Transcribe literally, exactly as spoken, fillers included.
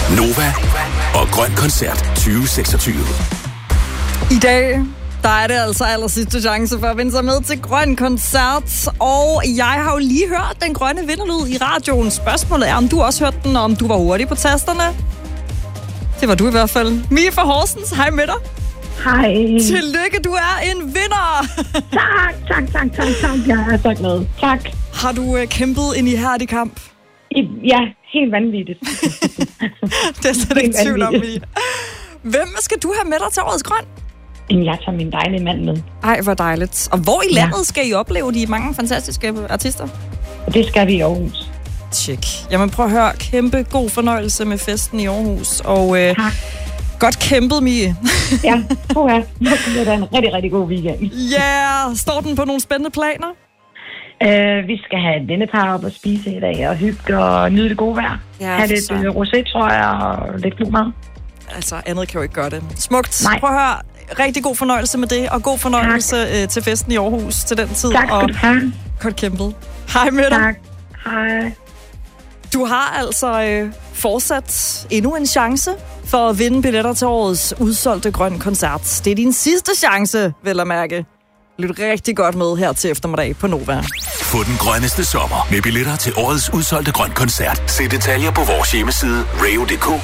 Nova og Grøn Koncert tyve seksogtyve. I dag, der er det altså aller sidste chance for at vinde sig med til Grøn Koncert. Og jeg har jo lige hørt den grønne vinderlyd i radioen. Spørgsmålet er, om du også hørte den, og om du var hurtig på tasterne. Det var du i hvert fald. Mie fra Horsens, hej med dig. Hej. Tillykke, du er en vinder. Tak, tak, tak, tak, tak. Jeg er så glad. Tak. Har du uh, kæmpet en ihærdig kamp? I, ja, helt vanvittigt. Det er slet ikke tvivl om, Mie. Hvem skal du have med dig til årets Grøn? Jeg tager min dejlige mand med. Ej, hvor dejligt. Og hvor i landet ja. skal I opleve de mange fantastiske artister? Det skal vi i Aarhus. Tjek. Jamen prøv at høre. Kæmpe god fornøjelse med festen i Aarhus. Og øh, godt kæmpet, Mie. Ja, puha. Nu bliver det en rigtig, rigtig god weekend. Ja, yeah. Står den på nogle spændende planer? Uh, vi skal have et vennepar op og spise i dag, og hygge og nyde det gode vejr. Ja, have lidt uh, rosé, tror jeg, og lidt god mad. Altså, andet kan jo ikke gøre det. Smukt. Nej. Prøv at høre. Rigtig god fornøjelse med det, og god fornøjelse øh, til festen i Aarhus til den tid. Tak skal du have. Godt kæmpet. Hej med dig. Tak. Hej. Du har altså øh, fortsat endnu en chance for at vinde billetter til årets udsolgte Grøn Koncert. Det er din sidste chance, vel at mærke. Lyt rigtig godt med her til eftermiddag på Nova. Få den grønneste sommer med billetter til årets udsolgte Grøn Koncert. Se detaljer på vores hjemmeside radio punktum d k.